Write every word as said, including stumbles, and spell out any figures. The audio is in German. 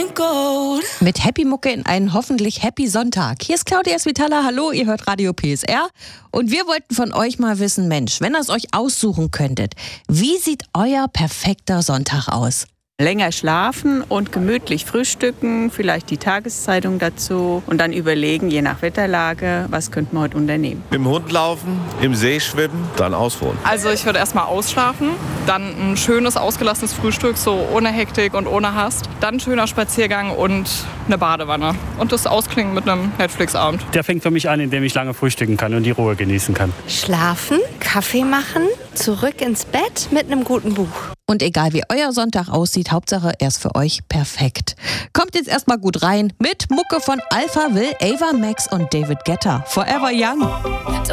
Mit Happy Mucke in einen hoffentlich Happy Sonntag. Hier ist Claudia Svitala, hallo, ihr hört Radio P S R. Und wir wollten von euch mal wissen, Mensch, wenn ihr es euch aussuchen könntet, wie sieht euer perfekter Sonntag aus? Länger schlafen und gemütlich frühstücken, vielleicht die Tageszeitung dazu und dann überlegen, je nach Wetterlage, was könnten wir heute unternehmen. Mit dem Hund laufen, im See schwimmen, dann ausruhen. Also ich würde erstmal ausschlafen, dann ein schönes, ausgelassenes Frühstück, so ohne Hektik und ohne Hast. Dann ein schöner Spaziergang und eine Badewanne. Und das Ausklingen mit einem Netflix-Abend. Der fängt für mich an, indem ich lange frühstücken kann und die Ruhe genießen kann. Schlafen, Kaffee machen, zurück ins Bett mit einem guten Buch. Und egal wie euer Sonntag aussieht, Hauptsache er ist für euch perfekt. Kommt jetzt erstmal gut rein mit Mucke von Alphaville, Ava Max und David Guetta. Forever Young.